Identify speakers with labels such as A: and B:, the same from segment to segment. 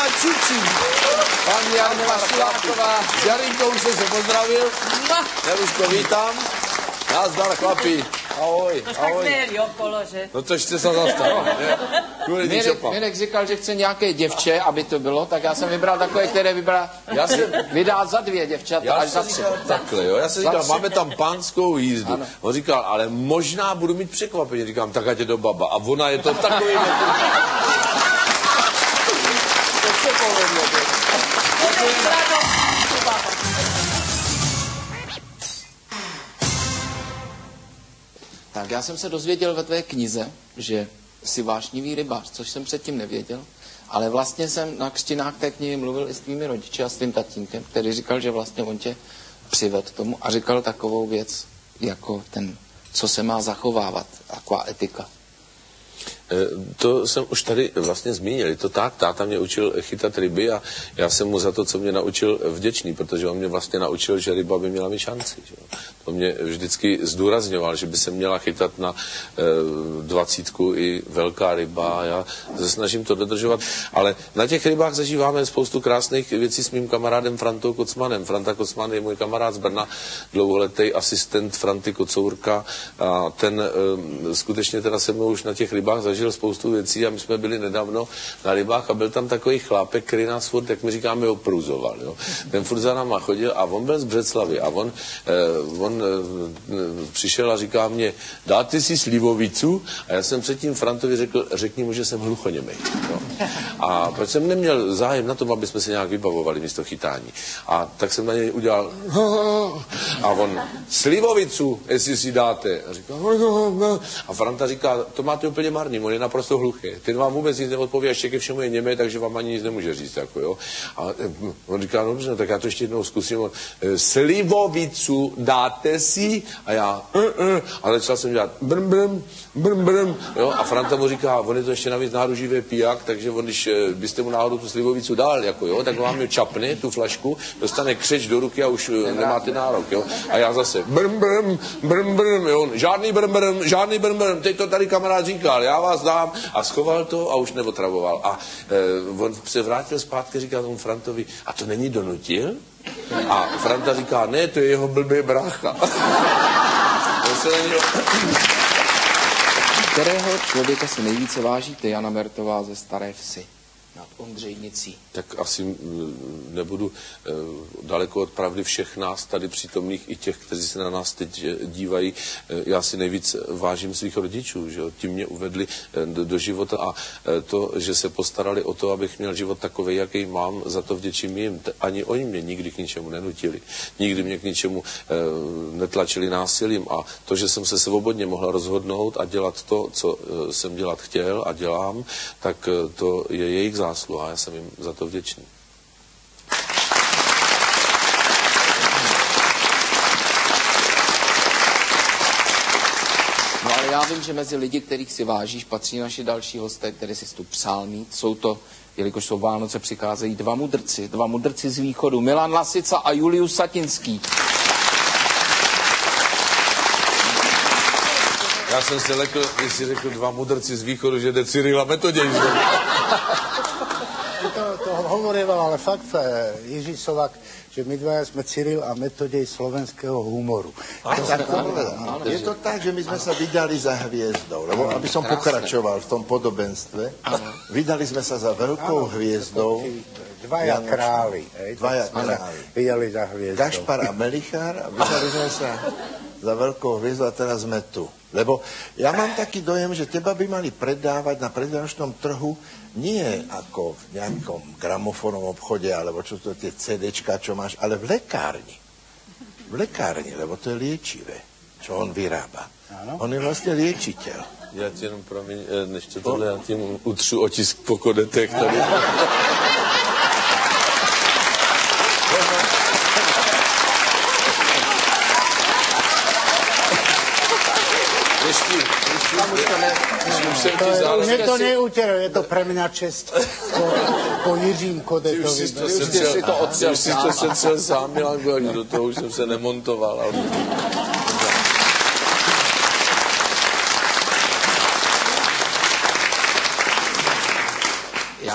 A: čučí. Paní Jarmila Šiláková s Jarinkou jsem se pozdravil. Jaruško, vítám. Nazdar, chlapi. Ahoj, ahoj. No to ještě se zastal.
B: Mirek říkal, že chce nějaké děvče, aby to bylo, tak já jsem vybral takové, které vydá za 2 děvčata až za 3.
A: Takhle, jo. Já jsem říkal, máme tam pánskou jízdu. Ano. On říkal, ale možná budu mít překvapení. Říkám, tak ať je to baba. A ona je to takový... To se povedlo.
B: Tak já jsem se dozvěděl ve tvé knize, že jsi vášnivý rybář, což jsem předtím nevěděl, ale vlastně jsem na křtinách té knihy mluvil i s tvými rodiči a s tvým tatínkem, který říkal, že vlastně on tě přivedl k tomu a říkal takovou věc, jako ten, co se má zachovávat, taková etika.
A: To jsem už tady vlastně zmínil. Je to tak, táta mě učil chytat ryby a já jsem mu za to, co mě naučil, vděčný, protože on mě vlastně naučil, že ryba by měla mít šanci. Že? To mě vždycky zdůrazňoval, že by se měla chytat na 20 i velká ryba. Já se snažím to dodržovat, ale na těch rybách zažíváme spoustu krásných věcí s mým kamarádem Frantou Kocmanem. Franta Kocman je můj kamarád z Brna, dlouholetý asistent Franty Kocourka a ten skutečně teda se mnou už na těch rybách zažil spoustu věcí a my jsme byli nedávno na rybách a byl tam takový chlápek, který nás furt, jak my říkáme, opruzoval. Jo. Ten furt za náma chodil a on byl z Břeclavy a on přišel a říká mě, dáte si slivovicu? A já jsem předtím Frantovi řekl, řekni mu, že jsem hluchoněmej. Jo. A proč jsem neměl zájem na tom, aby jsme se nějak vybavovali místo chytání. A tak jsem na něj udělal a on, slivovicu, jestli si dáte. A říká, a Franta říká, to máte úplně marný, on je naprosto hluchý. Ten vám vůbec nic neodpoví, ještě ke všemu je němé, takže vám ani nic nemůže říct. Jako, jo. A on říká, no dobře, tak já to ještě jednou zkusím. On, slivovicu dáte si? A já, a začal jsem dělat brm. Jo. A Franta mu říká, on je to ještě navíc náruživý pijak, takže on, když byste mu náhodou tu slivovicu dal, jako, jo, tak vám je čapne, tu flašku, dostane křeč do ruky a už nemáte nárok. Jo. A já zase brm, jo. Žádný brm, teď to tady kamarád říkal, já vás dám a schoval to a už neotravoval. A on se vrátil zpátky, říkal tomu Frantovi, a to není donutil? A Franta říká, ne, to je jeho blbý brácha.
B: Kterého člověka si nejvíce vážíte, Jana Mertová ze Staré Vsi nad Ondřejnicí?
A: Tak asi nebudu daleko od pravdy všech nás tady přítomných, i těch, kteří se na nás teď dívají. Já si nejvíc vážím svých rodičů, že jo? Ti mě uvedli do života a to, že se postarali o to, abych měl život takový, jaký mám, za to vděčím jim. Ani oni mě nikdy k ničemu nenutili. Nikdy mě k ničemu netlačili násilím a to, že jsem se svobodně mohl rozhodnout a dělat to, co jsem dělat chtěl a dělám, tak to je jejich zásluha a já jsem jim za to vděčný.
B: No ale já vím, že mezi lidi, kterých si vážíš, patří naši další hosté, které si tu přál mít. Jsou to, jelikož jsou Vánoce, přicházejí dva mudrci z východu, Milan Lasica a Julius Satinský.
A: Já jsem si lekl, když si řekl dva mudrci z východu, že jde Cyril a Metoděj.
C: To hovoril, ale fakt Jiří Sovák, že my dva jsme Cyril a Metoděj slovenského humoru.
D: Je to tak, že my jsme se vydali za hviezdou, lebo aby som pokračoval v tom podobenstve, vydali jsme se za velkou hviezdou.
C: Dvaja králi. Vydali za hviezdou.
D: Gašpar a Melichar a vydali jsme se za velkou hviezdu a teraz sme tu. Lebo ja mám taký dojem, že teba by mali predávať na predvánočnom trhu nie ako v nejakom gramofónom obchode, alebo čo to tie CDčka, čo máš, ale v lekárni. V lekárni, lebo to je liečivé, čo on vyrába. Ano? On je vlastně liečitel.
A: Já ti jenom promiň, než to tohle, já tím utřu otisk po kodetech tady.
C: Mě to neutěro, je to pre mňa čest po Jiřím Kodetovi.
A: Už si to setřel sám, Milanku, až do toho už jsem se nemontoval.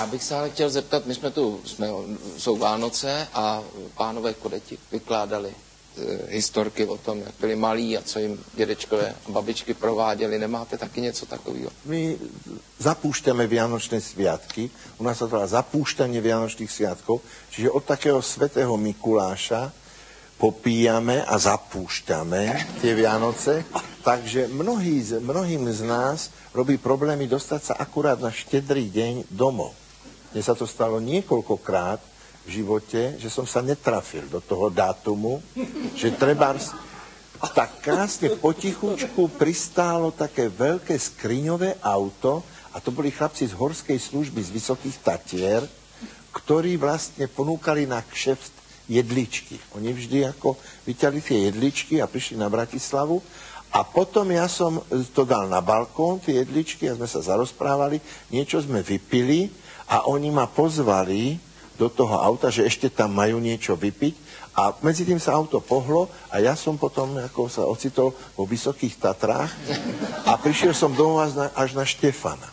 B: Já bych se ale chtěl zeptat, my jsou Vánoce a pánové Kodeti vykládali historky o tom, jak byli malí a co jim dědečkové a babičky prováděli. Nemáte taky něco takového?
D: My zapúšťame Vianočné sviatky. U nás sa to volá zapúšťanie Vianočných sviatkov. Čiže od takého svätého Mikuláša popíjame a zapúšťame tie Vianoce. Takže mnohým z nás robí problémy dostať sa akurát na štedrý deň domov. Mne sa to stalo niekoľkokrát v živote, že som sa netrafil do toho dátumu, že trebárs tak krásne potichučku pristálo také veľké skriňové auto a to boli chlapci z horskej služby z Vysokých Tatier, ktorí vlastne ponúkali na kšeft jedličky. Oni vždy ako vyťali tie jedličky a prišli na Bratislavu a potom ja som to dal na balkón, tie jedličky, a sme sa zarozprávali, niečo sme vypili a oni ma pozvali do toho auta, že ešte tam majú niečo vypiť a medzi tým sa auto pohlo a ja som potom ako sa ocitol vo Vysokých Tatrách a prišiel som domov až na Štefana.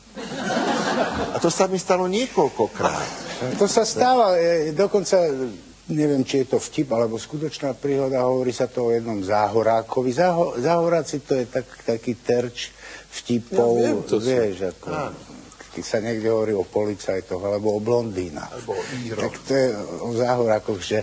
D: A to sa mi stalo niekoľkokrát.
C: To sa stáva, dokonca neviem, či je to vtip, alebo skutočná príhoda, hovorí sa to o jednom záhorákovi. Záhoráci to je taký terč vtipov, ja viem, vieš, ako... Keď sa niekde hovorí o policajtoch, alebo o blondínach.
D: Alebo o íroch.
C: Tak to je o záhorákoch, že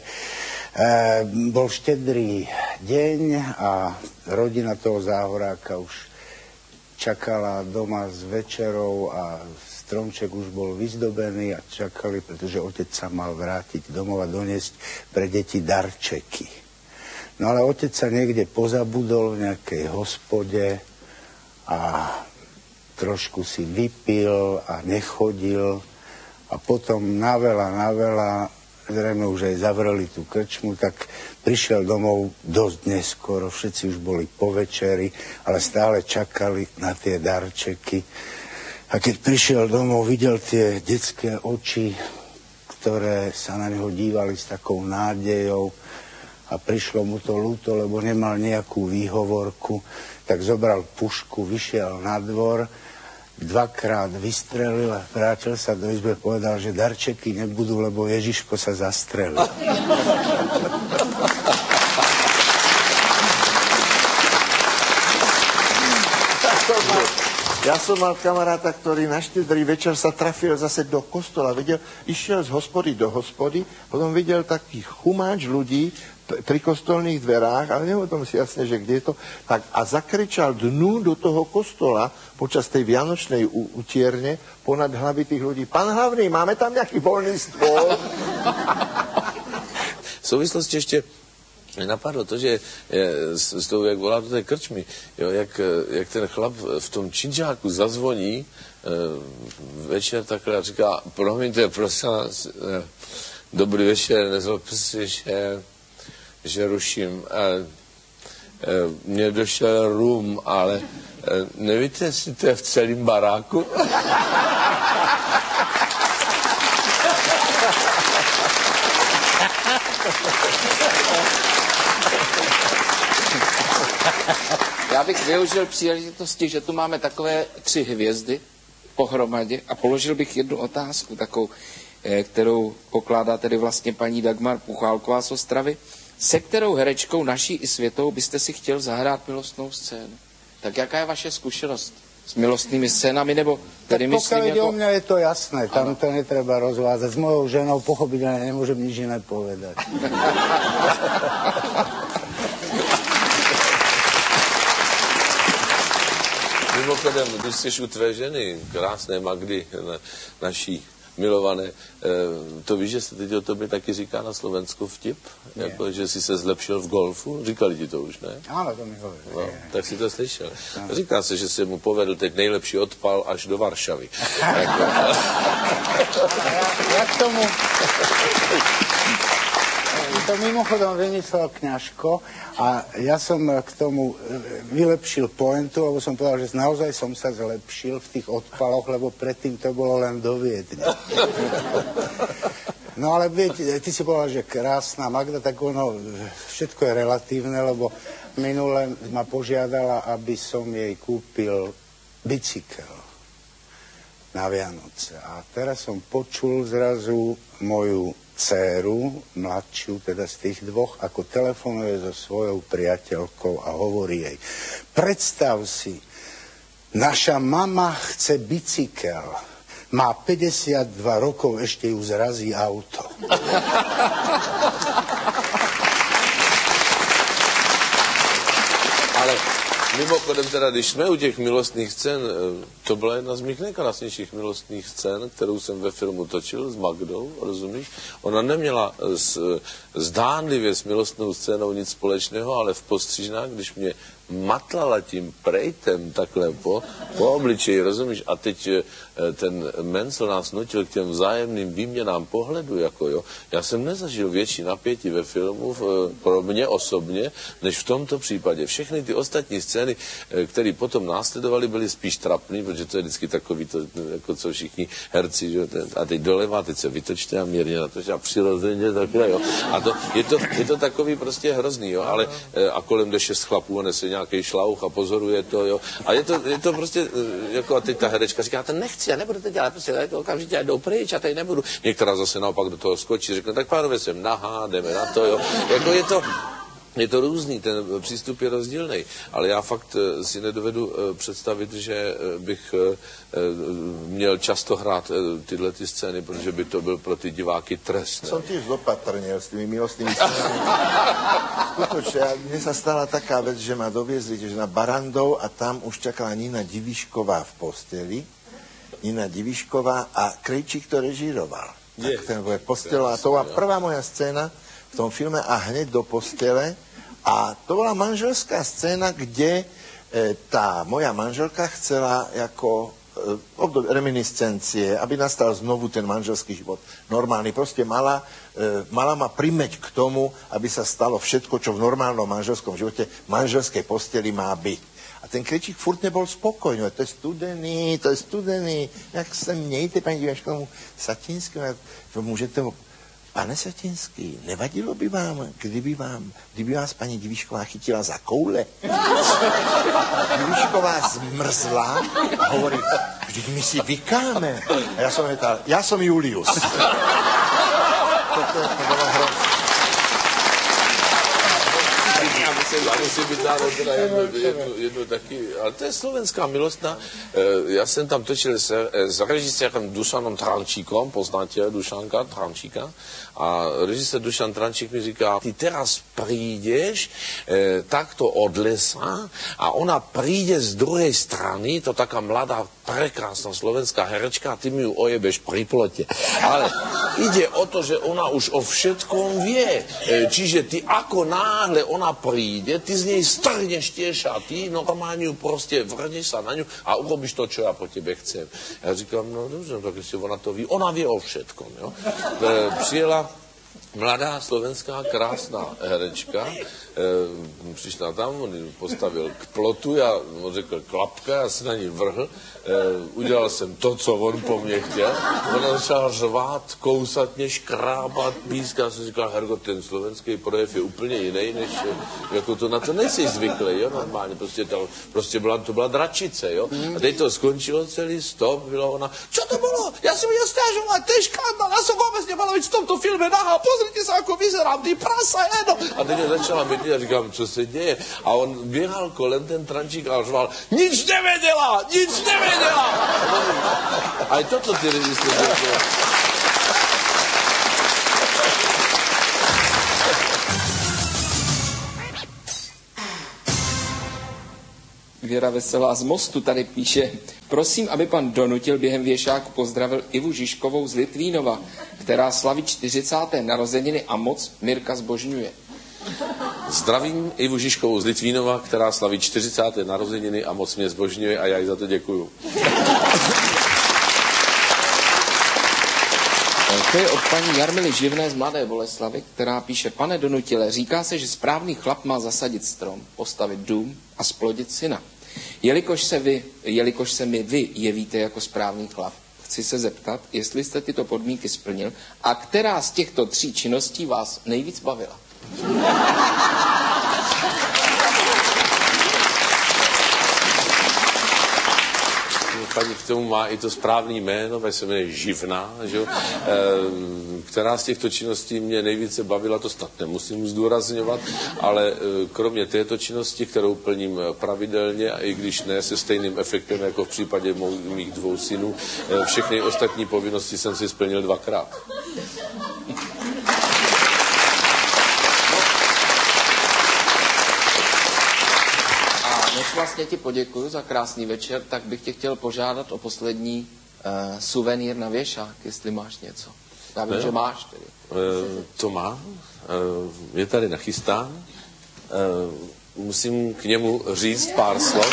C: bol štedrý deň a rodina toho záhoráka už čakala doma s večerou a stromček už bol vyzdobený a čakali, pretože otec sa mal vrátiť domov a doniesť pre deti darčeky. No ale otec sa niekde pozabudol v nejakej hospode a trošku si vypil a nechodil a potom na veľa, zrejme už aj zavreli tú krčmu, tak prišiel domov dosť neskoro, všetci už boli po večeri, ale stále čakali na tie darčeky. A keď prišiel domov, videl tie detské oči, ktoré sa na neho dívali s takou nádejou a prišlo mu to ľúto, lebo nemal nejakú výhovorku, tak zobral pušku, vyšiel na dvor, dvakrát vystrelil a vrátil sa do izby a povedal, že darčeky nebudú, lebo Ježiško sa zastrelil.
D: Ja som mal kamaráta, ktorý na štedrý večer sa trafil zase do kostola. Išiel z hospody do hospody, potom videl taký chumáč ľudí pri kostolných dverách, ale nehovorím si jasne, že kde je to, tak a zakričal dnu do toho kostola počas tej vianočnej utierne ponad hlavy tých ľudí. Pán hlavný, máme tam nejaký voľný stôl?
A: V souvislosti ještě napadlo to, že z toho, jak volá do té krčmy, jo, jak ten chlap v tom činžáku zazvoní večer takhle a říká, promiňte, prosím vás, dobrý večer, nezlobte si, že ruším. Mně došel rum, ale nevíte, jestli to je v celém baráku?
B: Já bych využil příležitosti, že tu máme takové 3 hvězdy pohromadě a položil bych jednu otázku, takovou, kterou pokládá tedy vlastně paní Dagmar Puchálková z Ostravy. Se kterou herečkou naší i světovou byste si chtěl zahrát milostnou scénu? Tak jaká je vaše zkušenost s milostnými scénami, nebo tedy
C: tak
B: myslím
C: jako...
B: jako...
C: o mňa je to jasné, tam to netreba rozvázať. S mojou ženou pochopiteľne nemôžem nič iné povedať.
A: Mimochodem, když jsi u tvé ženy, krásné Magdy, naší milované, to víš, že se teď o tobě taky říká na Slovensku vtip? Jako, že jsi se zlepšil v golfu? Říkali ti to už, ne?
C: Áno, to mi hovorí.
A: No, tak si to slyšel. Říká se, že se mu povedl teď nejlepší odpal až do Varšavy.
C: Ja k tomu... To mimochodom vymyslel Kňažko a ja som k tomu vylepšil pointu, lebo som povedal, že naozaj som sa zlepšil v tých odpaloch, lebo predtým to bolo len do Viedne. No ale ty si povedal, že krásna Magda, tak ono, všetko je relatívne, lebo minule ma požiadala, aby som jej kúpil bicykel. na Vianoce. A teraz som počul zrazu moju dcéru, mladšiu, teda z tých dvoch, ako telefonuje so svojou priateľkou a hovorí jej: predstav si, naša mama chce bicykel. Má 52 rokov, ešte ju zrazí auto.
A: Ale mimochodem teda, když jsme u těch milostných scén, to byla jedna z mých nejkrásnějších milostných scén, kterou jsem ve filmu točil s Magdou, rozumíš? Ona neměla zdánlivě s milostnou scénou nic společného, ale v postřižnách, když mě matlala tím prejtem takhle po obličeji, rozumíš? A teď ten Mencel nás nutil k těm vzájemným výměnám pohledu, jako jo. Já jsem nezažil větší napětí ve filmu pro mě osobně, než v tomto případě. Všechny ty ostatní scény, které potom následovaly, byly spíš trapný, protože to je vždycky takový, to, jako co všichni herci, že? A teď doleva, teď se vytočte a mírně natočte a přirozeně takhle, jo. A to, je to takový prostě hrozný, jo. Ale a kolem jde 6 chlapů a nese nějaký šlauch a pozoruje to, jo. A je to prostě, jako a teď ta herečka říká, to nechci, já nebudu to dělat, prostě to okamžitě jdou pryč, a tady nebudu. Některá zase naopak do toho skočí, řekne, tak pánové, jsem nahá, jdeme na to, jo. Jako je to různý, ten přístup je rozdílný, ale já fakt si nedovedu představit, že bych měl často hrát tyhle ty scény, protože by to byl pro ty diváky trest.
D: Som tiež zopatrnil s tými milostnými scénami. Skutočne, mne sa stala taká vec, že ma doviezli že na Barandov a tam už čakala Nina Divišková v posteli. Nina Divišková a Krejčík to režíroval. Tak ten bude postela a to bola prvá moja scéna v tom filme a hneď do postele. A to bola manželská scéna, kde tá moja manželka chcela ako reminiscencie, aby nastal znovu ten manželský život normálny. Proste mala ma primeť k tomu, aby sa stalo všetko, čo v normálnom manželskom živote v manželskej posteli má byť. A ten Krejčík furt nebol spokojný. To je studený. Jak se mějte, paní Diviško, tomu Satinskému, to můžete ho... Pane Satinský, nevadilo by vám, kdyby vás paní Divišková chytila za koule? Divišková zmrzla a hovorí, vždyť my si vykáme. A já jsem větal, já jsem Julius. To bylo hrozné.
A: Já musím vytáhnout teda jednu taky, ale to je slovenská milostná. Já jsem tam točil s režisérem Dušanom Trančíkom, poznáte Dušanka Trančíka? A režisér Dušan Trančík mi říká, ty teraz prídeš takto od lesa a ona príde z druhej strany, to taká mladá, prekrásna slovenská herečka a ty mi ju ojebeš pri plote. Ale ide o to, že ona už o všetkom vie. Čiže ty ako náhle ona príde, ty z nej strhneš tie šaty, normálne ju proste vrhneš sa na ňu a urobíš to, čo ja po tebe chcem. Ja říkám, no dobře, tak si ona to ví. Ona vie o všetkom, jo. Přijela mladá slovenská krásná herečka, přišla tam, on ji postavil k plotu, já mu řekl klapka, já se na ní vrhl, udělal jsem to, co on po mně chtěl, ona začala řvát, kousat mě, škrábat, pískat, já jsem říkal, Hergo, ten slovenský projev je úplně jiný, než jako to na to nejsi zvyklý, jo, normálně, prostě to byla dračice, jo, a teď to skončilo celý, stop, byla ona, čo to bylo, já jsem měl stážovat, to je škandál, já jsem vůbec nemala být v tomto filme nahá, pozrite se, ako vyzerám, ty prasa, jedno, a teď začala být a říkám, co se děje? A on běhal kolem ten Trančík a řval, nic nevěděla! A i toto ty režistéři.
B: Věra Veselá z Mostu tady píše, prosím, aby pan Donutil během věšáku pozdravil Ivu Žižkovou z Litvínova, která slaví 40. narozeniny a moc Mirka zbožňuje.
A: Zdravím Ivu Žižkovou z Litvínova, která slaví 40. narozeniny a moc mě zbožňuje a já jí za to děkuju.
B: To je od paní Jarmily Živné z Mladé Boleslavy, která píše, pane Donutile, říká se, že správný chlap má zasadit strom, postavit dům a splodit syna. Jelikož se mi vy jevíte jako správný chlap, chci se zeptat, jestli jste tyto podmínky splnil a která z těchto 3 činností vás nejvíc bavila.
A: paní k tomu má i to správný jméno, protože se jmenuje Živná, že? Která z těchto činností mě nejvíce bavila, to snad nemusím zdůrazňovat, ale kromě této činnosti, kterou plním pravidelně, a i když ne se stejným efektem jako v případě mých 2 synů, všechny ostatní povinnosti jsem si splnil 2krát.
B: Než vlastně ti poděkuju za krásný večer, tak bych tě chtěl požádat o poslední suvenýr na věšák, jestli máš něco. Já vím, že máš tedy.
A: To má. Je tady nachystán. Musím k němu říct pár slov.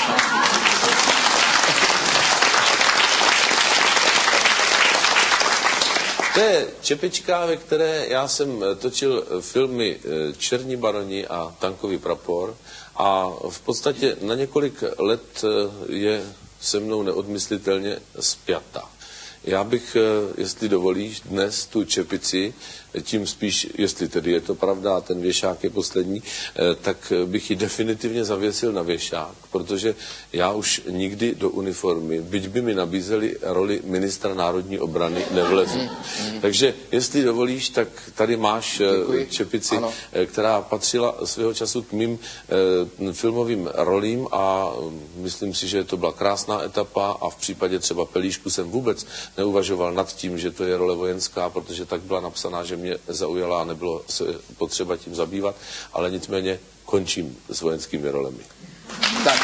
A: To je čepička, ve které já jsem točil filmy Černí baroni a Tankový prapor a v podstatě na několik let je se mnou neodmyslitelně spjata. Já bych, jestli dovolíš, dnes tu čepici, tím spíš, jestli tedy je to pravda a ten věšák je poslední, tak bych ji definitivně zavěsil na věšák, protože já už nikdy do uniformy, byť by mi nabízeli roli ministra národní obrany, nevlezu. Takže, jestli dovolíš, tak tady máš čepici, ano, která patřila svého času k mým filmovým rolím a myslím si, že to byla krásná etapa a v případě třeba Pelíšku jsem vůbec neuvažoval nad tím, že to je role vojenská, protože tak byla napsaná, že mě zaujala a nebylo se potřeba tím zabývat, ale nicméně končím s vojenskými rolemi.
B: Tak.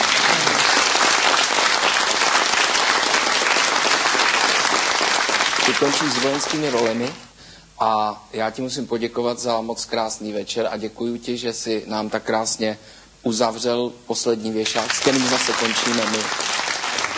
B: Ty končíš s vojenskými rolemi a já ti musím poděkovat za moc krásný večer a děkuji ti, že jsi nám tak krásně uzavřel poslední věšák, s kterým zase končíme my.